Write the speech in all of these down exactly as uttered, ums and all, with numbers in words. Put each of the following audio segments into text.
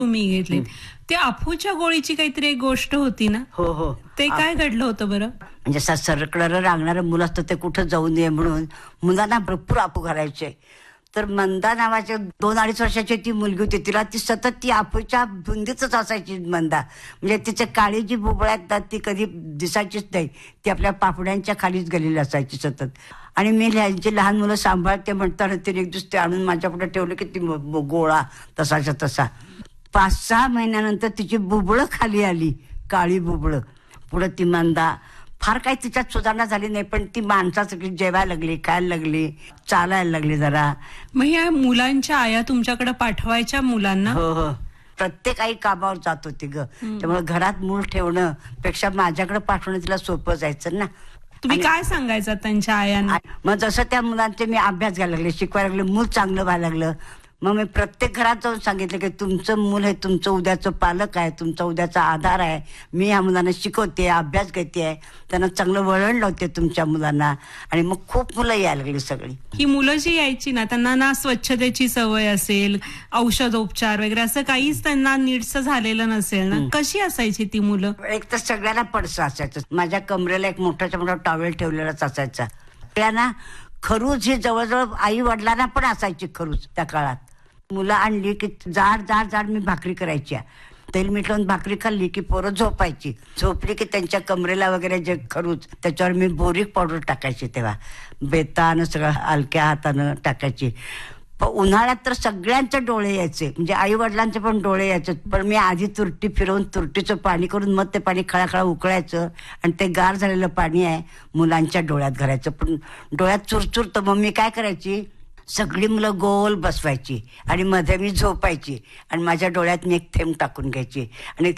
तुम्ही घेतली. ते अफूच्या गोळीची काहीतरी एक गोष्ट होती ना? हो हो. ते काय घडलं होतं बरं? म्हणजे असं सरकणारं रांगणारं मुलं असतं ते कुठं जाऊ नये म्हणून मुलांना भरपूर अफू घालायचे. तर मंदा नावाच्या दोन अडीच वर्षाची ती मुलगी होती. तिला ती सतत ती अफूच्या धुंदीतच असायची मंदा. म्हणजे तिच्या काळी जी बुबळ आहेत ती कधी दिसायचीच नाही. ती आपल्या पापड्यांच्या खालीच गेलेली असायची सतत. आणि मी ह्यांची लहान मुलं सांभाळते म्हणताना तिने एक दिवस ते आणून माझ्यापुढे ठेवलं की ती गोळा तसाच्या तसा. पाच सहा महिन्यानंतर तिची बुबळं खाली आली, काळी बुबळं. पुढं ती मंदा फार काही तिच्यात सुधारणा झाली नाही, पण ती माणसासाठी जेवायला लागली, खायला लागली, चालायला लागली जरा. मग या मुलांच्या आया तुमच्याकडे पाठवायच्या मुलांना? हो हो. प्रत्येक आई कामावर जात होती ग, त्यामुळे घरात मूल ठेवणं पेक्षा माझ्याकडे पाठवणं तिला सोपं जायचं ना. तुम्ही काय सांगायचं त्यांच्या आयांना? मग जसं त्या मुलांचे मी अभ्यास घ्यायला लागले, शिकवायला लागले, मूल चांगलं व्हायला लागलं. मग मी प्रत्येक घरात जाऊन सांगितलं की तुमचं मूल हे तुमचं उद्याचं पालक आहे, तुमचा उद्याचा आधार आहे. मी ह्या मुलांना शिकवते, अभ्यास घेते आहे, त्यांना चांगलं वळण लावते तुमच्या मुलांना. आणि मग खूप मुलं यायला लागली सगळी. ही मुलं जी यायची ना, त्यांना ना स्वच्छतेची सवय असेल, औषधोपचार वगैरे असं काहीच त्यांना नीटसं झालेलं नसेल ना. कशी असायची ती मुलं? एक तर सगळ्यांना पडसं असायचं. माझ्या कमरेला एक मोठाच्या मोठा टॉवेल ठेवलेलाच असायचा. त्यांना खरूज ही जवळजवळ आई वडिलांना पण असायची खरूज त्या काळात. मुलं आणली की जाड जाड जाड मी भाकरी करायची. तेल मीठ लावून भाकरी खाल्ली की पोरं झोपायची. झोपली की त्यांच्या कमरेला वगैरे जे खरूज त्याच्यावर मी बोरिक पावडर टाकायची. तेव्हा बेतानं सगळं हलक्या हातानं टाकायची. पण उन्हाळ्यात तर सगळ्यांचे डोळे यायचे, म्हणजे आई वडिलांचे पण डोळे यायचे. पण मी आधी तुरटी फिरवून तुरटीचं पाणी करून मग ते पाणी खळाखळा उकळायचं आणि ते गार झालेलं पाणी आहे मुलांच्या डोळ्यात घालायचं. पण डोळ्यात चुरचुरतं. मग मी काय करायची, सगळी मुलं गोल बसवायची आणि मध्ये मी झोपायची आणि माझ्या डोळ्यात मी एक थेंब टाकून घ्यायची आणि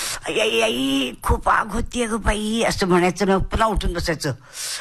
आई आई खूप आग होतीये ग बाई असं म्हणायचं. मग पुन्हा उठून बसायचं.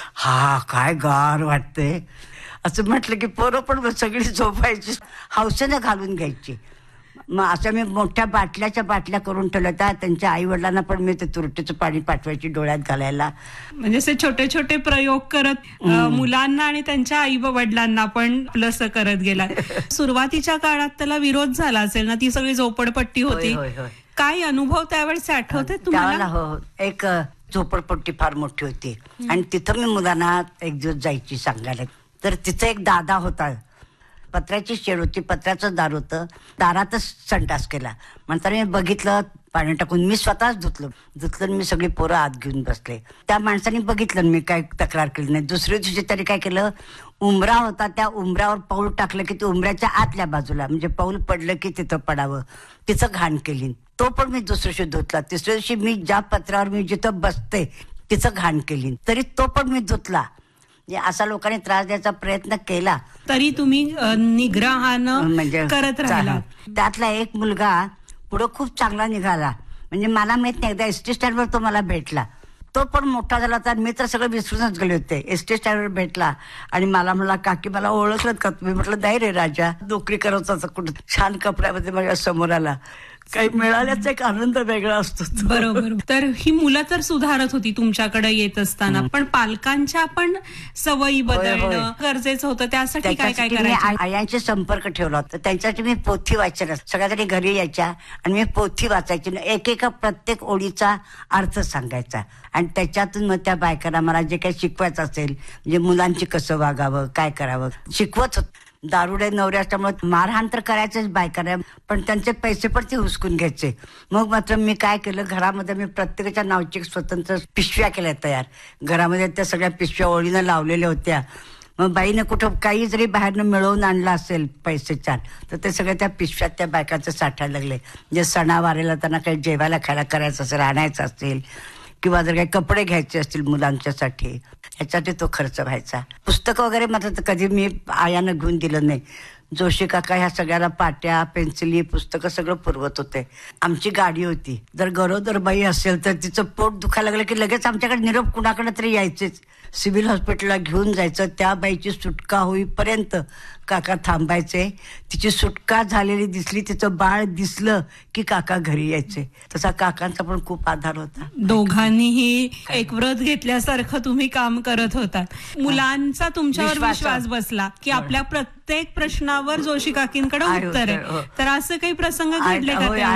हा काय गार वाटतंय असं म्हटलं की पोरं पण सगळी झोपायची, हौसेनं घालून घ्यायची. मग असं मी मोठ्या बाटल्याच्या बाटल्या करून ठेवल्या होत्या. त्यांच्या आई वडिलांना पण मी ते तुरटीचं पाणी पाठवायची डोळ्यात घालायला. म्हणजे असे छोटे छोटे प्रयोग करत मुलांना आणि त्यांच्या आई वडिलांना पण प्लस करत गेला. सुरुवातीच्या काळात त्याला विरोध झाला असेल ना, ती सगळी झोपडपट्टी होती. काय अनुभव त्यावेळेस आठवते तुम्हाला? हो, एक झोपडपट्टी फार मोठी होती आणि तिथं मी मुलांना एक दिवस जायची सांगायला. तर तिथं एक दादा होता. पत्र्याची शेड होती, पत्र्याचं दार होतं. दारातच संडास केला. म्हणताना मी बघितलं, पाणी टाकून मी स्वतःच धुतलं धुतलं मी सगळी पोरं आत घेऊन बसले. त्या माणसाने बघितलं मी काय तक्रार केली नाही. दुसऱ्या दिवशी तरी काय केलं, उंबरा होता, त्या उंबऱ्यावर पाऊल टाकलं की ते उंबऱ्याच्या आतल्या बाजूला, म्हणजे पाऊल पडलं की तिथं पडावं, तिथं घाण केली. तो पण मी दुसऱ्या दिवशी धुतला. तिसऱ्या दिवशी मी ज्या पत्र्यावर मी जिथं बसते तिथं घाण केली, तरी तो पण मी धुतला. असा लोकांनी त्रास द्यायचा प्रयत्न केला तरी तुम्ही निग्रहानं म्हणजे करत राहिला. त्यातला एक मुलगा पुढं खूप चांगला निघाला. म्हणजे मला माहित नाही, एकदा एसटी स्टँडवर तो मला भेटला. तो पण मोठा झाला होता. मी तर सगळं विसरूनच गेले होते. एसटी स्टँडवर भेटला आणि मला म्हणला, काकी मला ओळखलं का तुम्ही? म्हटलं नाही रे राजा, नोकरी करत होता कुठं, छान कपड्यामध्ये माझ्या समोर आला. काही मिळाल्याचा एक आनंद वेगळा असतो. बरोबर. तर ही मुलं तर सुधारत होती तुमच्याकडे येत असताना, पण पालकांच्या पण सवयी बदलणं गरजेचं होतं. त्यासाठी काय काय करायचं? आयांचे संपर्क ठेवला होता. त्यांच्यासाठी मी पोथी वाचन, सगळ्यासाठी घरी यायच्या आणि मी पोथी वाचायची. एक एका प्रत्येक ओळीचा अर्थ सांगायचा आणि त्याच्यातून मग त्या बायकांना मला जे काही शिकवायचं असेल, म्हणजे मुलांची कसं वागावं, काय करावं शिकवत होत. दारुडे नवरे असल्यामुळे मारहाण तर करायचेच बायकांना, पण त्यांचे पैसे पण ते हुसकून घ्यायचे. मग मात्र मी काय केलं, घरामध्ये मी प्रत्येकाच्या नावची स्वतंत्र पिशव्या केल्या तयार. घरामध्ये त्या सगळ्या पिशव्या ओळीनं लावलेल्या होत्या. मग बाईनं कुठं काही जरी बाहेरनं मिळवून आणलं असेल पैसे छान, तर ते सगळ्या त्या पिशव्यात त्या बायकांचं साठायला लागले. म्हणजे सणावारेला त्यांना काही जेवायला खायला करायचं असेल, आणायचं असेल किंवा जर काही कपडे घ्यायचे असतील मुलांच्यासाठी, ह्याच्यासाठी तो खर्च व्हायचा. पुस्तकं वगैरे मात्र कधी मी आयानं घेऊन दिलं नाही. जोशी काका ह्या सगळ्याला पाट्या, पेन्सिली, पुस्तकं सगळं पुरवत होते. आमची गाडी होती. जर गरोदर बाई असेल तर तिचं पोट दुखायला लागलं की लगेच आमच्याकडे निरोप कुणाकडे तरी यायचेच. सिव्हिल हॉस्पिटलला घेऊन जायचं. त्या बाईची सुटका होईपर्यंत काका थांबायचे. तिची सुटका झालेली दिसली, तिचं बाळ दिसलं की काका घरी यायचे. तसा काकांचा पण खूप आधार होता. दोघांनीही एक व्रत घेतल्यासारखं तुम्ही काम करत होता. मुलांचा तुमच्यावर विश्वास बसला की आपल्या प्रत्येक प्रश्नावर जोशी काकींकडे आहे उत्तर उत्तर, आहे. हो. तर असं काही प्रसंग आहे, घडले का होय, तेव्हा?